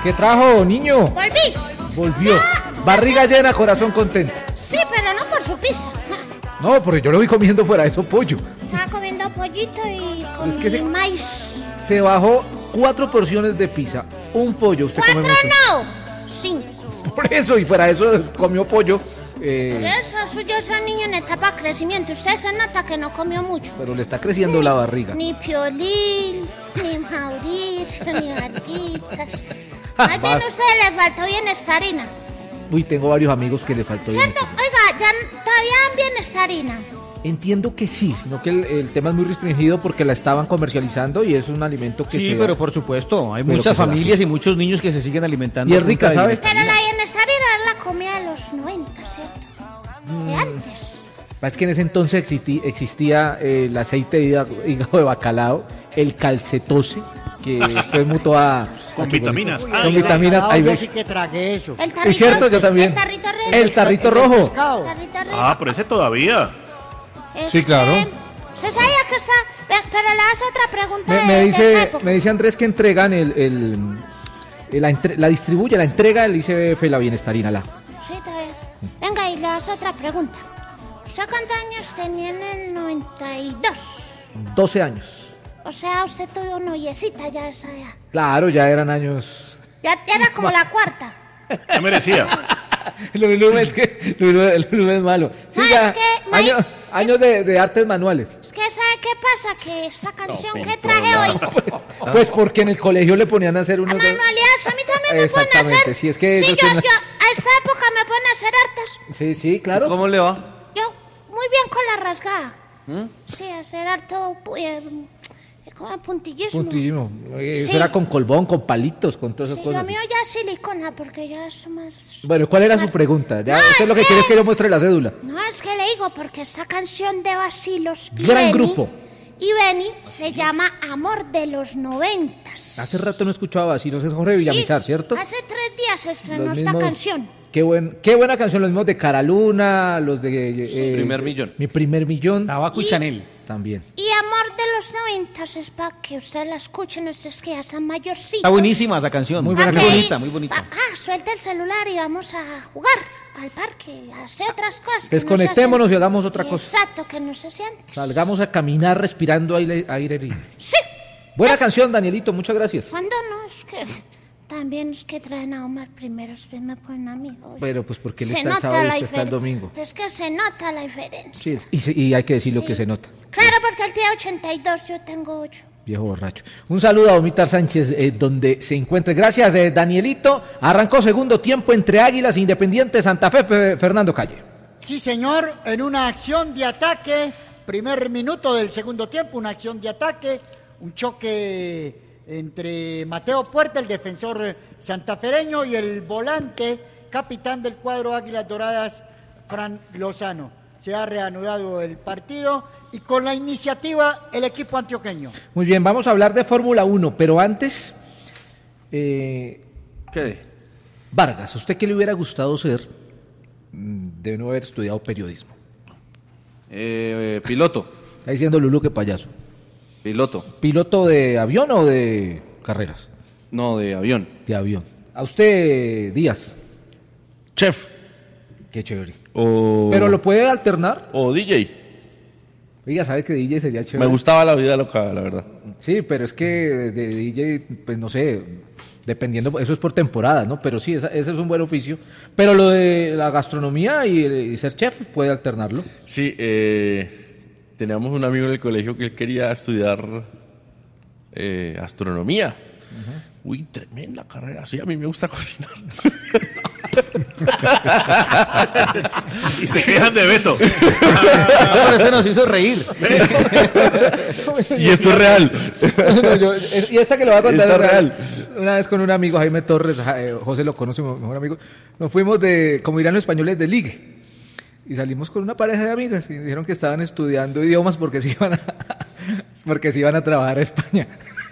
¿Qué trajo, niño? Volví. Volvió. Barriga llena, corazón contento. Sí, pero no por su pizza. No, porque yo lo vi comiendo fuera de eso pollo. Estaba comiendo pollito y con Es que maíz. Se bajó 4 porciones de pizza, un pollo. ¿Usted come 4 mucho? no, 5. Por eso, y fuera de eso comió pollo. Por eso suyo es un niño en etapa de crecimiento. Usted se nota que no comió mucho. Pero le está creciendo la barriga. Ni Piolín, ni Mauricio, ni Marquitas. Más bien a usted le faltó bienestarina. Uy, tengo varios amigos que le faltó ¿Cierto? bienestarina. Oiga, ya todavía dan bienestarina. Entiendo que sí, sino que el tema es muy restringido porque la estaban comercializando y es un alimento que Sí, pero por supuesto, hay Pero muchas que se la familias sí. y muchos niños que se siguen alimentando. Y es a punta rica, de ¿sabes? Pero la bienestarina es la comida de los 90, ¿cierto? De antes. Es que en ese entonces existía el aceite de hígado de bacalao, el calcetose, que después mutó a... Con vitaminas. Con vitaminas. Ahí Yo ves. sí que tragué eso. El tarrito, Es cierto, yo también. El tarrito rojo. El tarrito rojo. Pescado. Tarrito rojo. Ah, pero ese todavía. Sí, claro. ¿Se sabía que está? Pero le hace otra pregunta Me de esa época. me dice Andrés que entregan la distribuye, la entrega el ICBF, la bienestarina, la. Sí, está bien. Venga, y le hace otra pregunta. ¿Usted cuántos años tenía en el 92? 12 años. O sea, usted tuvo noviecita ya esa edad. Claro, ya eran años. Ya era como la cuarta. Ya merecía. Lulú es malo. Sí, No, ya, es que, años de artes manuales. Es que ¿sabe qué pasa? Que esta canción que traje hoy, Pues porque en el colegio le ponían a hacer unos... manualidades, a mí también me pueden Exactamente, hacer. sí, es que Sí, ellos yo, tienen- a esta época me pueden hacer hartas. Sí, sí, claro. ¿Cómo le va? Yo, muy bien con la rasgada. Sí, hacer harto, como puntillismo. Puntillismo. Eso Sí. era con colbón, con palitos, con todas esas Sí, lo cosas. mío ya es silicona, porque ya es más... Bueno, ¿cuál era su pregunta? Ya, No, usted es lo que que- quiere es que yo muestre la cédula. No, es que le digo, porque esta canción de Bacilos y Gran Beni- grupo. Y Beni se llama Amor de los 90. Hace rato no escuchaba así, no sé, Jorge Villamizar, ¿cierto? Hace 3 días se estrenó Los esta mismos- canción. Qué buena canción, los mismos de Cara Luna, los de... Primer Millón. Mi primer millón. Tabaco y Chanel. También. Y Amor de los 90 es para que usted la escuche, no es que ya están mayorcitos. Está buenísima esa canción. Muy Muy buena Ok. canción. muy bonita. Suelta el celular y vamos a jugar al parque, a hacer otras cosas. que no se Desconectémonos hacen. y hagamos otra cosa. Exacto, que no se siente. Salgamos a caminar respirando aire libre. Sí. Buena canción, Danielito, muchas gracias. ¿Cuándo no? Es que también es que traen a Omar primero, después me ponen a mí. Oye. Pero pues porque él Se está el nota sábado y la usted está el diferencia. domingo. Es que se nota la diferencia. Sí, y hay que decir lo que se nota. Claro, porque él tiene 82, yo tengo 8. Viejo borracho. Un saludo a Omita Sánchez, donde se encuentre. Gracias, Danielito. Arrancó segundo tiempo entre Águilas e Independiente Santa Fe, Fernando Calle. Sí, señor, en una acción de ataque, primer minuto del segundo tiempo, una acción de ataque, un choque entre Mateo Puerta, el defensor santafereño, y el volante, capitán del cuadro Águilas Doradas, Fran Lozano. Se ha reanudado el partido y con la iniciativa el equipo antioqueño. Muy bien, vamos a hablar de Fórmula 1, pero antes, ¿Qué? Vargas, ¿a usted qué le hubiera gustado ser de no haber estudiado periodismo? Piloto. Está diciendo Lulú que payaso. Piloto. ¿Piloto de avión o de carreras? No, de avión. De avión. ¿A usted, Díaz? Chef. Qué chévere. O... ¿Pero lo puede alternar? O DJ. Oiga, ¿sabe que DJ sería chévere? Me gustaba la vida loca, la verdad. Sí, pero es que de DJ, pues no sé, dependiendo, eso es por temporada, ¿no? Pero sí, ese es un buen oficio. Pero lo de la gastronomía y ser chef puede alternarlo. Sí, teníamos un amigo en el colegio que él quería estudiar astronomía. Uy, tremenda carrera. Sí, a mí me gusta cocinar. Y se quejan de Beto. Por eso nos hizo reír. Y esto es real. Y esta que lo voy a contar Está es real. real. Una vez con un amigo, Jaime Torres, José lo conoce, mi mejor amigo, nos fuimos de, como dirán los españoles, de ligue. Y salimos con una pareja de amigas y dijeron que estaban estudiando idiomas porque se iban a trabajar a España.